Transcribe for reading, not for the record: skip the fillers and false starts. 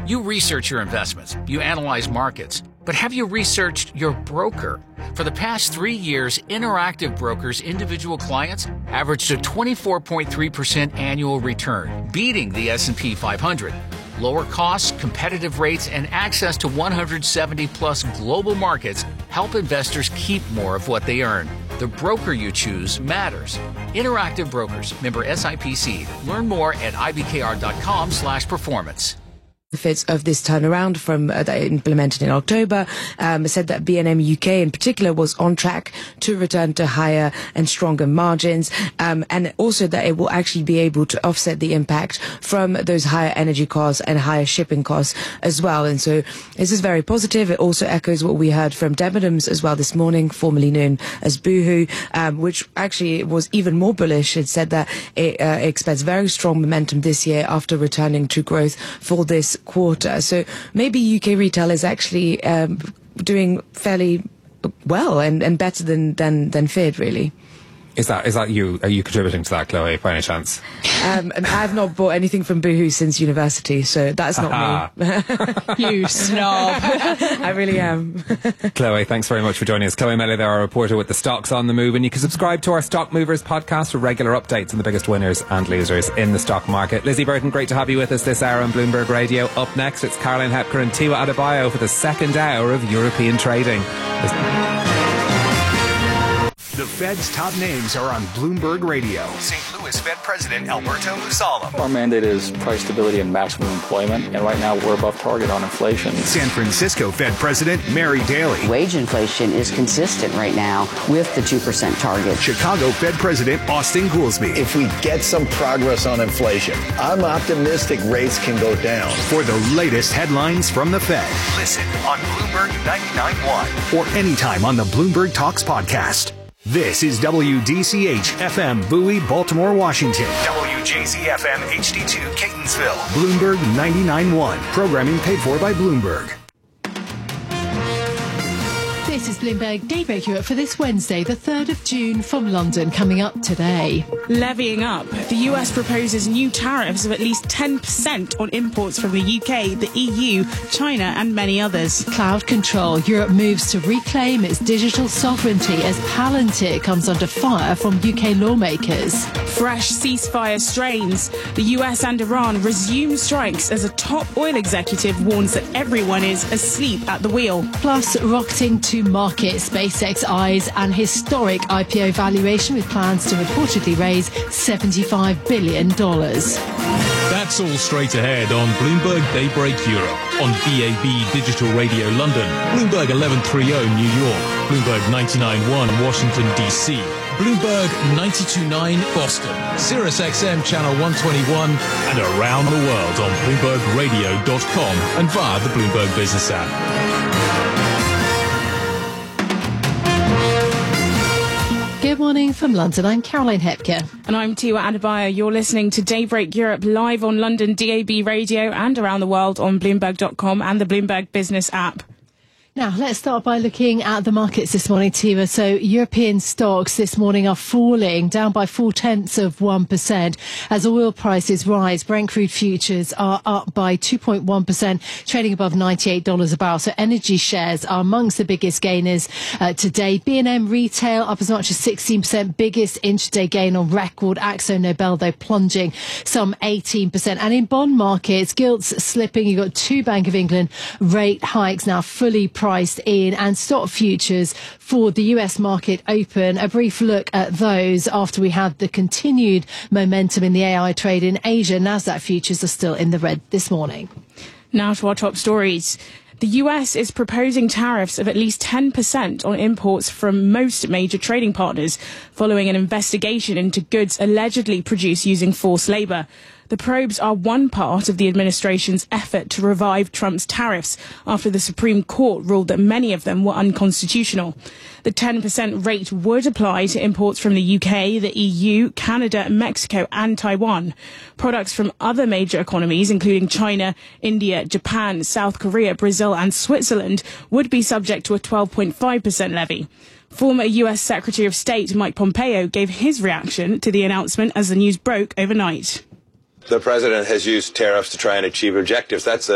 You research your investments, you analyze markets, but have you researched your broker? For the past 3 years, Interactive Brokers' individual clients averaged a 24.3% annual return, beating the S&P 500. Lower costs, competitive rates, and access to 170-plus global markets help investors keep more of what they earn. The broker you choose matters. Interactive Brokers, member SIPC. Learn more at ibkr.com/performance. Benefits of this turnaround from that implemented in October said that B&M UK in particular was on track to return to higher and stronger margins, and also that it will actually be able to offset the impact from those higher energy costs and higher shipping costs as well. And so this is very positive. It also echoes what we heard from Debenhams as well this morning, formerly known as Boohoo, which actually was even more bullish. It said that it expects very strong momentum this year after returning to growth for this quarter. So maybe UK retail is actually doing fairly well and better than feared, really. Is that you? Are you contributing to that, Chloe, by any chance? And I've not bought anything from Boohoo since university, so that's not me. You snob. I really am. Chloe, thanks very much for joining us. Chloe Melley there, our reporter with the Stocks on the Move, and you can subscribe to our Stock Movers podcast for regular updates on the biggest winners and losers in the stock market. Lizzie Burton, great to have you with us this hour on Bloomberg Radio. Up next, it's Caroline Hepker and Tiwa Adebayo for the second hour of European trading. The Fed's top names are on Bloomberg Radio. St. Louis Fed President Alberto Musalem. Our mandate is price stability and maximum employment, and right now we're above target on inflation. San Francisco Fed President Mary Daly. Wage inflation is consistent right now with the 2% target. Chicago Fed President Austin Goolsbee. If we get some progress on inflation, I'm optimistic rates can go down. For the latest headlines from the Fed, listen on Bloomberg 99.1 or anytime on the Bloomberg Talks podcast. This is WDCH FM Bowie, Baltimore, Washington. WJZ FM HD2 Catonsville. Bloomberg 99.1. Programming paid for by Bloomberg. This is Bloomberg Daybreak Europe for this Wednesday, the 3rd of June from London, coming up today. Levying up. The US proposes new tariffs of at least 10% on imports from the UK, the EU, China and many others. Cloud control. Europe moves to reclaim its digital sovereignty as Palantir comes under fire from UK lawmakers. Fresh ceasefire strains. The US and Iran resume strikes as a top oil executive warns that everyone is asleep at the wheel. Plus, rocketing to market, SpaceX eyes an historic IPO valuation with plans to reportedly raise $75 billion. That's all straight ahead on Bloomberg Daybreak Europe, on DAB Digital Radio London, Bloomberg 1130 New York, Bloomberg 99.1 Washington DC, Bloomberg 92.9 Boston, Sirius XM Channel 121, and around the world on BloombergRadio.com and via the Bloomberg Business app. Good morning from London. I'm Caroline Hepker. And I'm Tiwa Adebayo. You're listening to Daybreak Europe live on London DAB Radio and around the world on Bloomberg.com and the Bloomberg Business app. Now, let's start by looking at the markets this morning, Tiwa. So European stocks this morning are falling, down by 0.4% as oil prices rise. Brent crude futures are up by 2.1%, trading above $98 a barrel. So energy shares are amongst the biggest gainers today. B&M retail up as much as 16%, biggest intraday gain on record. Akzo Nobel, though, plunging some 18%. And in bond markets, gilts slipping. You've got two Bank of England rate hikes now fully priced in, and stock futures for the US market open. A brief look at those after we had the continued momentum in the AI trade in Asia. Nasdaq futures are still in the red this morning. Now to our top stories. The US is proposing tariffs of at least 10% on imports from most major trading partners, following an investigation into goods allegedly produced using forced labour. The probes are one part of the administration's effort to revive Trump's tariffs after the Supreme Court ruled that many of them were unconstitutional. The 10% rate would apply to imports from the UK, the EU, Canada, Mexico and Taiwan. Products from other major economies, including China, India, Japan, South Korea, Brazil and Switzerland, would be subject to a 12.5% levy. Former US Secretary of State Mike Pompeo gave his reaction to the announcement as the news broke overnight. The president has used tariffs to try and achieve objectives. That's